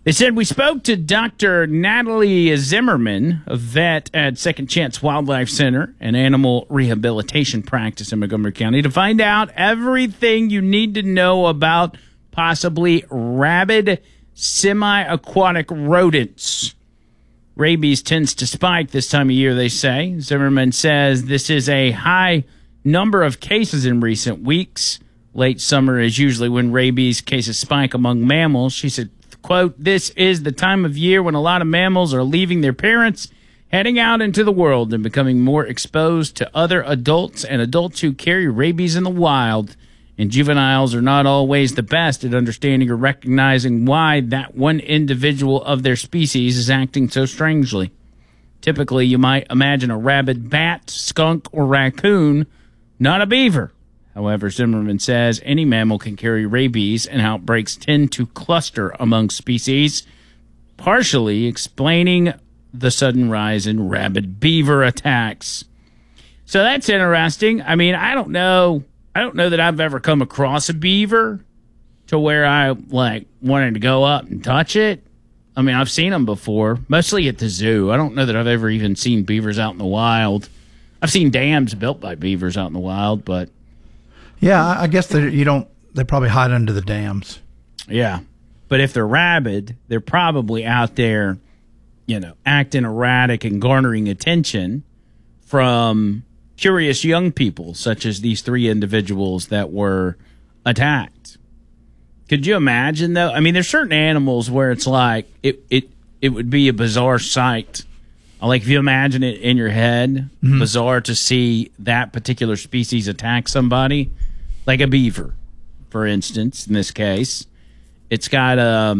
They said we spoke to Dr. Natalie Zimmerman, a vet at Second Chance Wildlife Center, an animal rehabilitation practice in Montgomery County, to find out everything you need to know about possibly rabid semi-aquatic rodents. Rabies tends to spike this time of year, they say. Zimmerman says this is a high number of cases in recent weeks. Late summer is usually when rabies cases spike among mammals. She said, quote, "This is the time of year when a lot of mammals are leaving their parents, heading out into the world and becoming more exposed to other adults and adults who carry rabies in the wild. And juveniles are not always the best at understanding or recognizing why that one individual of their species is acting so strangely. Typically, you might imagine a rabid bat, skunk, or raccoon, not a beaver. However, Zimmerman says any mammal can carry rabies, and outbreaks tend to cluster among species, partially explaining the sudden rise in rabid beaver attacks." So that's interesting. I mean, I don't know that I've ever come across a beaver to where I wanted to go up and touch it. I mean, I've seen them before, mostly at the zoo. I don't know that I've ever even seen beavers out in the wild. I've seen dams built by beavers out in the wild, but yeah, I guess they probably hide under the dams. Yeah. But if they're rabid, they're probably out there, acting erratic and garnering attention from curious young people, such as these three individuals that were attacked. Could you imagine, though? I mean, there's certain animals where it's like it would be a bizarre sight. Like, if you imagine it in your head, bizarre to see that particular species attack somebody. Like a beaver, for instance, in this case. It's got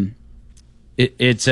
it's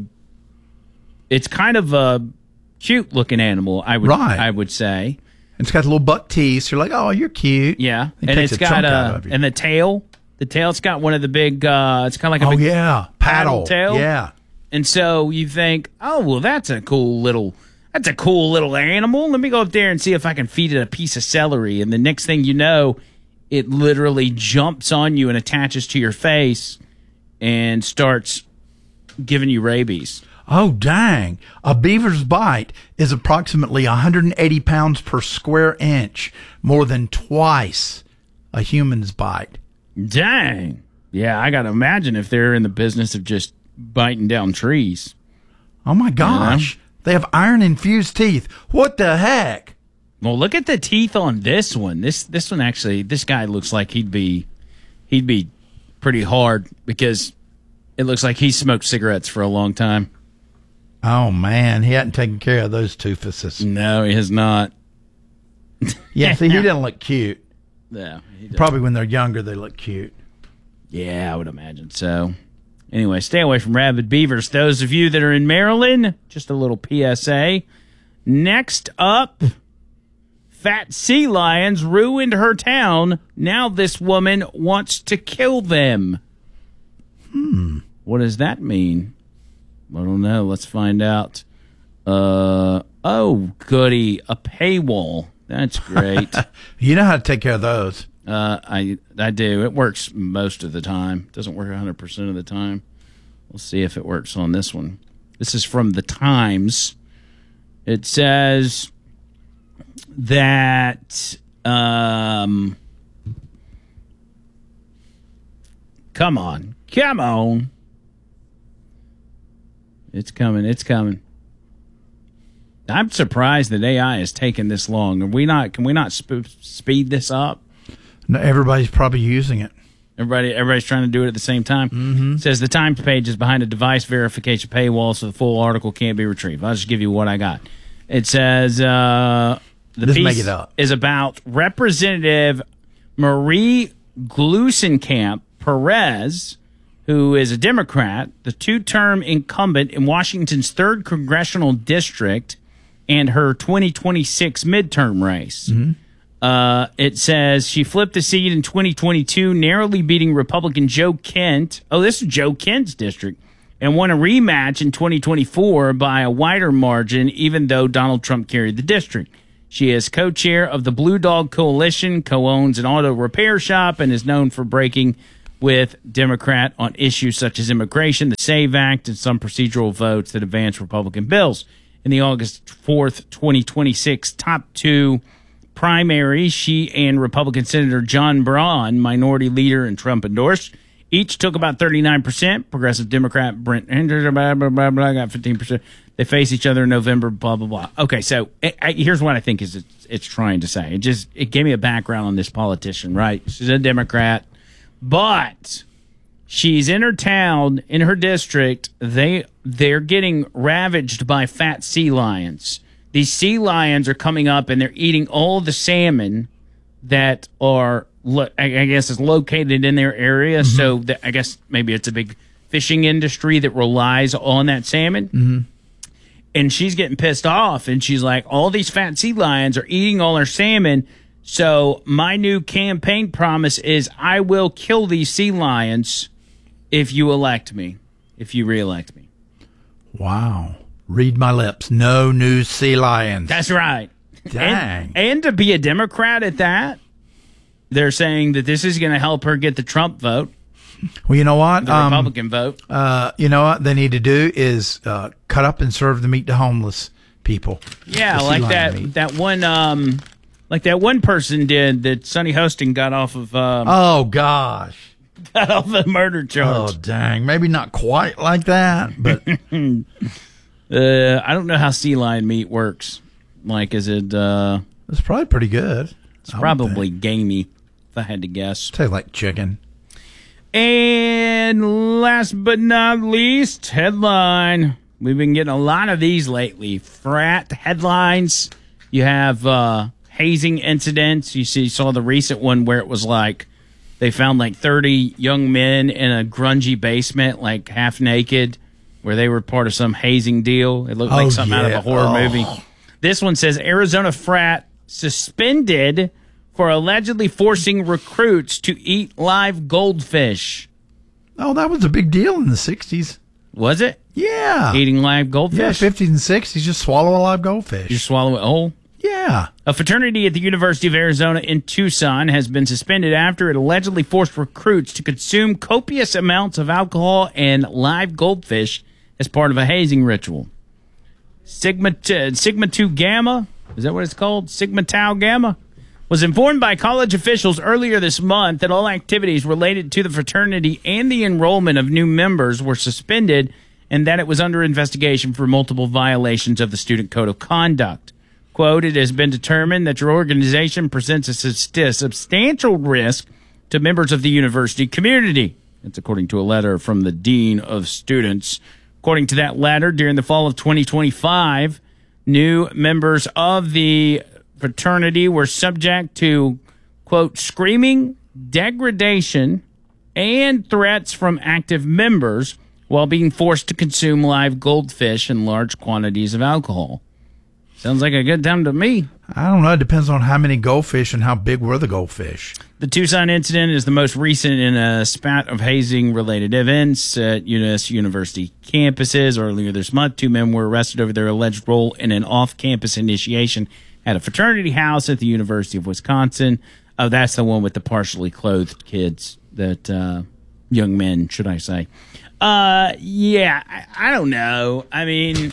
kind of a cute looking animal, I would say. It's got little buck teeth. So you're like, oh, you're cute. Yeah. And it's got and the tail's got one of the big it's kind of like a big paddle tail. Yeah. And so you think, oh, well, that's a cool little animal. Let me go up there and see if I can feed it a piece of celery. And the next thing you know, it literally jumps on you and attaches to your face and starts giving you rabies. Oh, dang. A beaver's bite is approximately 180 pounds per square inch, more than twice a human's bite. Dang. Yeah, I got to imagine if they're in the business of just biting down trees. Oh, my gosh. They have iron-infused teeth. What the heck? Well, look at the teeth on this one. This one actually, this guy looks like he'd be pretty hard because it looks like he smoked cigarettes for a long time. Oh, man. He hadn't taken care of those toofuses. No, he has not. Yeah, see, he didn't look cute. Yeah. Probably when they're younger, they look cute. Yeah, I would imagine so. Anyway, stay away from rabid beavers. Those of you that are in Maryland, just a little PSA. Next up, fat sea lions ruined her town. Now this woman wants to kill them. What does that mean? I don't know. Let's find out. Oh, goody. A paywall. That's great. You know how to take care of those. I do. It works most of the time. It doesn't work 100% of the time. We'll see if it works on this one. This is from the Times. It says that come on. It's coming. I'm surprised that AI has taken this long. Can we not speed this up? No, everybody's probably using it. Everybody's trying to do it at the same time. It says the Times page is behind a device verification paywall, so the full article can't be retrieved. I'll just give you what I got. It says the piece is about Representative Marie Gluesenkamp Perez, who is a Democrat, the two-term incumbent in Washington's 3rd congressional district, and her 2026 midterm race. It says she flipped the seat in 2022, narrowly beating Republican Joe Kent. Oh, this is Joe Kent's district. And won a rematch in 2024 by a wider margin, even though Donald Trump carried the district. She is co-chair of the Blue Dog Coalition, co-owns an auto repair shop, and is known for breaking with Democrat on issues such as immigration, the SAVE Act, and some procedural votes that advance Republican bills. In the August 4th, 2026 top two primary, she and Republican Senator John Braun, minority leader and Trump endorsed, each took about 39%. Progressive Democrat Brent Henders, blah, blah, blah, blah, got 15%. They face each other in November, blah, blah, blah. Okay, so here's what I think is it's trying to say. It gave me a background on this politician, right? She's a Democrat, but she's in her town, in her district. They're getting ravaged by fat sea lions. These sea lions are coming up and they're eating all the salmon that are, I guess, is located in their area. Mm-hmm. So I guess maybe it's a big fishing industry that relies on that salmon. Mm-hmm. And she's getting pissed off, and she's like, all these fat sea lions are eating all our salmon, so my new campaign promise is I will kill these sea lions if you elect me, if you reelect me. Wow. Read my lips. No new sea lions. That's right. Dang. And to be a Democrat at that, they're saying that this is going to help her get the Trump vote. Well, you know what? The Republican vote. You know what they need to do is cut up and serve the meat to homeless people. Yeah, like that one person did that Sonny Hostin got off of. Oh gosh, got off the murder charge. Oh dang, maybe not quite like that, but I don't know how sea lion meat works. Like, is it? It's probably pretty good. It's probably gamey, if I had to guess. Tastes like chicken. And last but not least, headline. We've been getting a lot of these lately. Frat headlines. You have hazing incidents. You saw the recent one where it was like they found like 30 young men in a grungy basement, like half naked, where they were part of some hazing deal. It looked like something out of a horror movie. This one says Arizona frat suspended for allegedly forcing recruits to eat live goldfish. Oh, that was a big deal in the 60s. Was it? Yeah. Eating live goldfish? Yeah, 50s and 60s, just swallow a live goldfish. You swallow it whole? Yeah. A fraternity at the University of Arizona in Tucson has been suspended after it allegedly forced recruits to consume copious amounts of alcohol and live goldfish as part of a hazing ritual. Sigma 2 Gamma, is that what it's called? Sigma Tau Gamma? Was informed by college officials earlier this month that all activities related to the fraternity and the enrollment of new members were suspended and that it was under investigation for multiple violations of the Student Code of Conduct. Quote, it has been determined that your organization presents a substantial risk to members of the university community. That's according to a letter from the Dean of Students. According to that letter, during the fall of 2025, new members of the fraternity were subject to, quote, screaming, degradation, and threats from active members while being forced to consume live goldfish and large quantities of alcohol. Sounds like a good time to me. I don't know. It depends on how many goldfish and how big were the goldfish. The Tucson incident is the most recent in a spat of hazing-related events at UNS University campuses. Earlier this month, 2 men were arrested over their alleged role in an off-campus initiation at a fraternity house at the University of Wisconsin. Oh, that's the one with the partially clothed kids, that young men, should I say. Yeah, I don't know. I mean,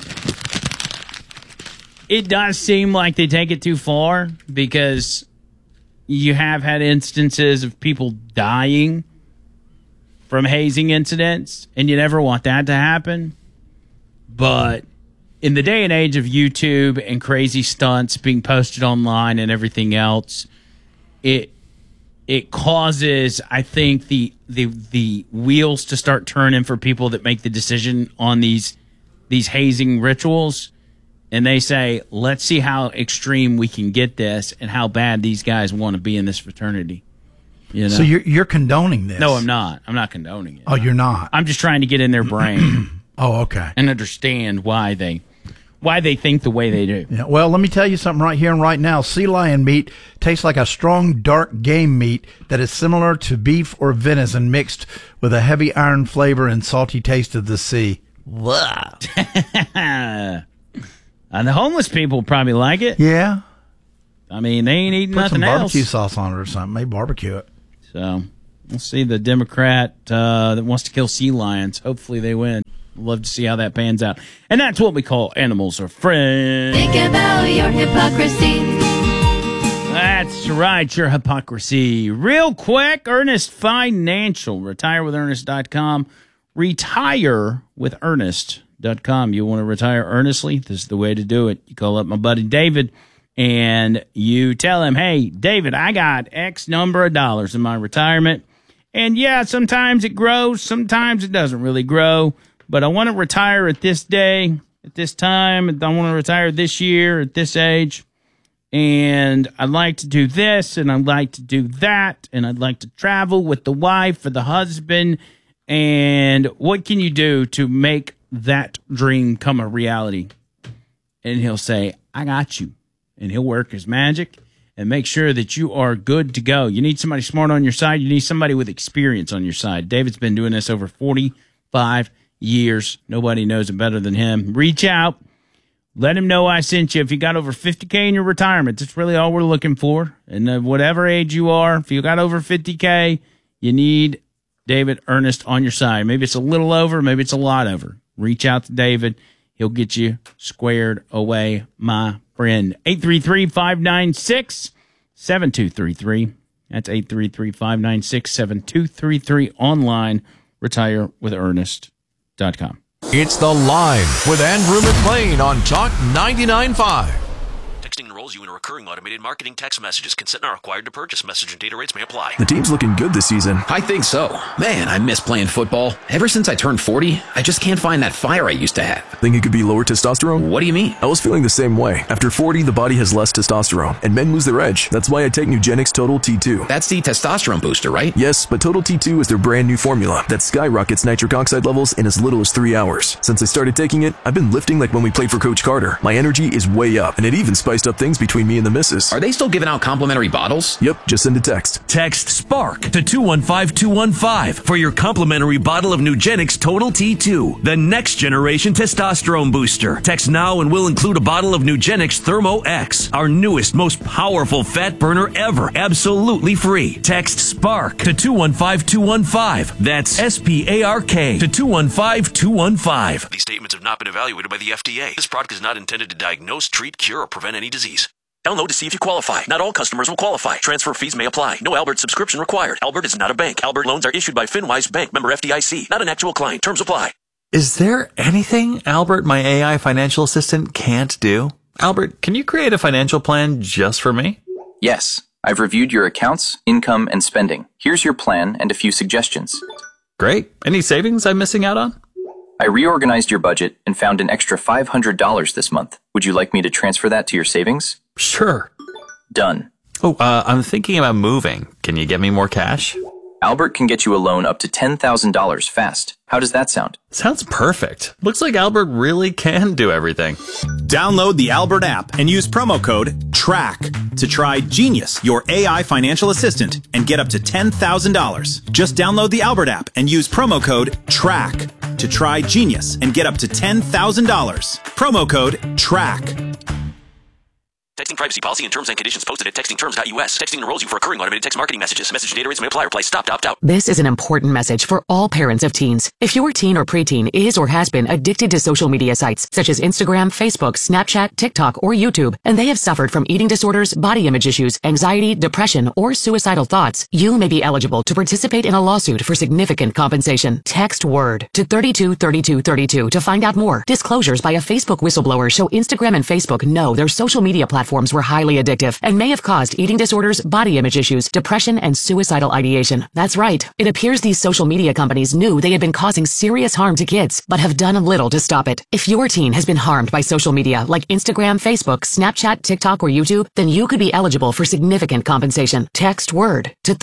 it does seem like they take it too far because you have had instances of people dying from hazing incidents, and you never want that to happen. But in the day and age of YouTube and crazy stunts being posted online and everything else, it causes, I think, the wheels to start turning for people that make the decision on these hazing rituals. And they say, let's see how extreme we can get this and how bad these guys want to be in this fraternity. You know? So you're condoning this? No, I'm not. I'm not condoning it. Oh, you're not? I'm just trying to get in their brain. Oh, okay. And understand why they think the way they do. Yeah, well, let me tell you something right here and right now. Sea lion meat tastes like a strong, dark game meat that is similar to beef or venison mixed with a heavy iron flavor and salty taste of the sea. Wow. And the homeless people probably like it. Yeah. I mean, they ain't eating Put nothing some else. Barbecue sauce on it or something. Maybe barbecue it. So, We'll see the Democrat that wants to kill sea lions. Hopefully they win. Love to see how that pans out. And that's what we call animals are friends. Think about your hypocrisy. That's right, your hypocrisy. Real quick, Earnest Financial. RetireWithEarnest.com. RetireWithEarnest.com. You want to retire earnestly? This is the way to do it. You call up my buddy David, and you tell him, hey, David, I got X number of dollars in my retirement. And yeah, sometimes it grows, sometimes it doesn't really grow. But I want to retire at this day, at this time. I want to retire this year, at this age. And I'd like to do this, and I'd like to do that. And I'd like to travel with the wife or the husband. And what can you do to make that dream come a reality? And he'll say, I got you. And he'll work his magic and make sure that you are good to go. You need somebody smart on your side. You need somebody with experience on your side. David's been doing this over 45 years. Nobody knows it better than him. Reach out. Let him know I sent you. If you got over 50K in your retirement, that's really all we're looking for. And whatever age you are, if you got over 50K, you need David Earnest on your side. Maybe it's a little over, maybe it's a lot over. Reach out to David. He'll get you squared away, my friend. 833-596-7233. That's 833-596-7233. Online, retirewithernest.com. It's The Line with Andrew McLean on Talk 99.5. Texting enrolls you in a recurring automated marketing text messages. Consent not required to purchase. Message and data rates may apply. The team's looking good this season. I think so. Man, I miss playing football. Ever since I turned 40, I just can't find that fire I used to have. Think it could be lower testosterone? What do you mean? I was feeling the same way. After 40, the body has less testosterone, and men lose their edge. That's why I take Nugenix Total T2. That's the testosterone booster, right? Yes, but Total T2 is their brand new formula that skyrockets nitric oxide levels in as little as 3 hours. Since I started taking it, I've been lifting like when we played for Coach Carter. My energy is way up, and it even spiced up things between me and the missus. Are they still giving out complimentary bottles? Yep, just send a text. Text SPARK to 215-215 for your complimentary bottle of Nugenix Total T2, the next generation testosterone booster. Text now and we'll include a bottle of Nugenix Thermo X, our newest, most powerful fat burner ever, absolutely free. Text SPARK to 215-215. That's SPARK to 215-215. These statements have not been evaluated by the FDA. This product is not intended to diagnose, treat, cure, or prevent any disease. Download to see if you qualify. Not all customers will qualify. Transfer fees may apply. No Albert subscription required. Albert is not a bank. Albert loans are issued by FinWise Bank, member FDIC. Not an actual client. Terms apply. Is there anything Albert, my AI financial assistant, can't do? Albert, can you create a financial plan just for me? Yes. I've reviewed your accounts, income, and spending. Here's your plan and a few suggestions. Great. Any savings I'm missing out on? I reorganized your budget and found an extra $500 this month. Would you like me to transfer that to your savings? Sure. Done. Oh, I'm thinking about moving. Can you get me more cash? Albert can get you a loan up to $10,000 fast. How does that sound? Sounds perfect. Looks like Albert really can do everything. Download the Albert app and use promo code TRACK to try Genius, your AI financial assistant, and get up to $10,000. Just download the Albert app and use promo code TRACK to try Genius and get up to $10,000. Promo code TRACK. Texting privacy policy and terms and conditions posted at textingterms.us. Texting enrolls you for recurring automated text marketing messages. Message and data rates may apply. Reply stop to opt out. This is an important message for all parents of teens. If your teen or preteen is or has been addicted to social media sites such as Instagram, Facebook, Snapchat, TikTok, or YouTube, and they have suffered from eating disorders, body image issues, anxiety, depression, or suicidal thoughts, you may be eligible to participate in a lawsuit for significant compensation. Text WORD to 323232 to find out more. Disclosures by a Facebook whistleblower show Instagram and Facebook know their social media platforms were highly addictive and may have caused eating disorders, body image issues, depression, and suicidal ideation. That's right. It appears these social media companies knew they had been causing serious harm to kids, but have done little to stop it. If your teen has been harmed by social media like Instagram, Facebook, Snapchat, TikTok, or YouTube, then you could be eligible for significant compensation. Text WORD to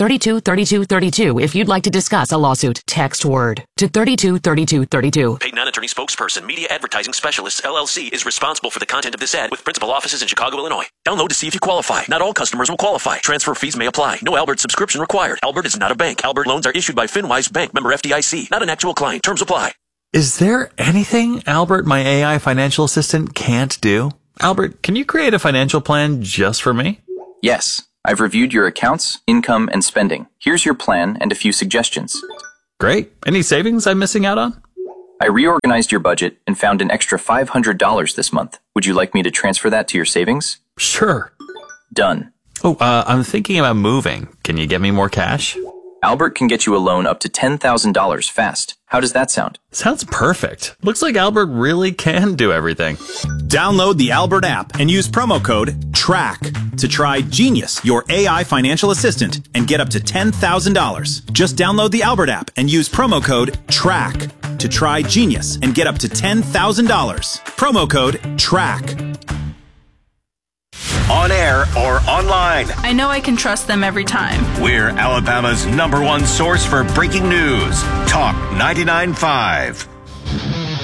323232 if you'd like to discuss a lawsuit. Text WORD to 323232. Paid non-attorney spokesperson, Media Advertising Specialists, LLC, is responsible for the content of this ad with principal offices in Chicago, Illinois. Download to see if you qualify. Not all customers will qualify. Transfer fees may apply. No Albert subscription required. Albert is not a bank. Albert loans are issued by FinWise Bank, member FDIC. Not an actual client. Terms apply. Is there anything Albert, my AI financial assistant, can't do? Albert, can you create a financial plan just for me? Yes. I've reviewed your accounts, income, and spending. Here's your plan and a few suggestions. Great. Any savings I'm missing out on? I reorganized your budget and found an extra $500 this month. Would you like me to transfer that to your savings? Sure. Done. Oh, I'm thinking about moving. Can you get me more cash? Albert can get you a loan up to $10,000 fast. How does that sound? Sounds perfect. Looks like Albert really can do everything. Download the Albert app and use promo code TRACK to try Genius, your AI financial assistant, and get up to $10,000. Just download the Albert app and use promo code TRACK to try Genius and get up to $10,000. Promo code TRACK. On air or online, I know I can trust them every time. We're Alabama's #1 source for breaking news. Talk 99.5.